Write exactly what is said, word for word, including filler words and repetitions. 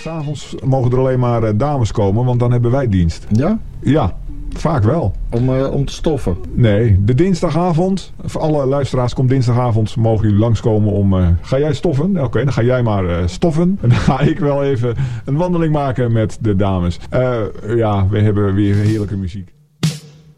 s'avonds mogen er alleen maar uh, dames komen, want dan hebben wij dienst. Ja? Ja, vaak wel. Om, uh, om te stoffen? Nee, de dinsdagavond. Voor alle luisteraars, komt dinsdagavond, mogen jullie langskomen om... Uh, ga jij stoffen? Oké, okay, dan ga jij maar uh, stoffen. En dan ga ik wel even een wandeling maken met de dames. Uh, ja, we hebben weer heerlijke muziek.